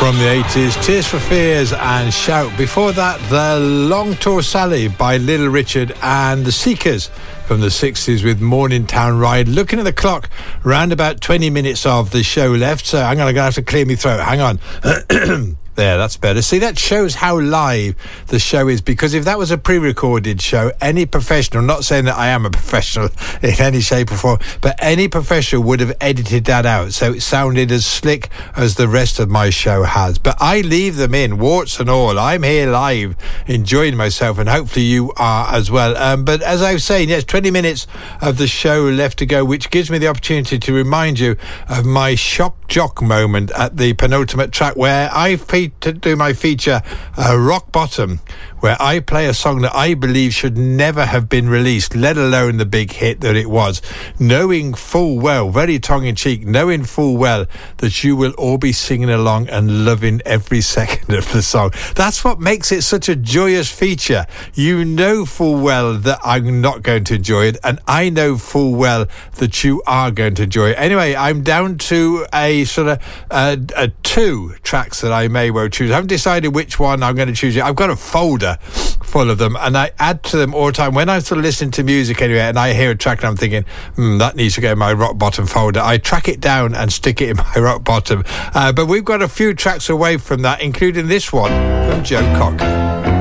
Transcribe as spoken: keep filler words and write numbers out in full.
from the eighties, Tears for Fears and Shout. Before that, The Long Tour Sally by Little Richard and The Seekers from the sixties with Morningtown Ride. Looking at the clock, round about twenty minutes of the show left, so I'm going to have to clear my throat. Hang on. There, that's better. See, that shows how live the show is, because if that was a pre-recorded show, any professional, not saying that I am a professional in any shape or form, but any professional would have edited that out so it sounded as slick as the rest of my show has. But I leave them in, warts and all. I'm here live, enjoying myself, and hopefully you are as well. Um, but as I was saying, yes, twenty minutes of the show left to go, which gives me the opportunity to remind you of my shock jock moment at the penultimate track, where I fe- to do my feature uh, Rock Bottom, where I play a song that I believe should never have been released, let alone the big hit that it was, knowing full well, very tongue-in-cheek, knowing full well that you will all be singing along and loving every second of the song. That's what makes it such a joyous feature. You know full well that I'm not going to enjoy it, and I know full well that you are going to enjoy it. Anyway, I'm down to a sort of uh, uh, two tracks that I may well choose. I haven't decided which one I'm going to choose yet. I've got a folder full of them, and I add to them all the time when I'm sort of listening to music anyway, and I hear a track and I'm thinking, hmm, that needs to go in my Rock Bottom folder. I track it down and stick it in my Rock Bottom. Uh, but we've got a few tracks away from that, including this one from Joe Cocker.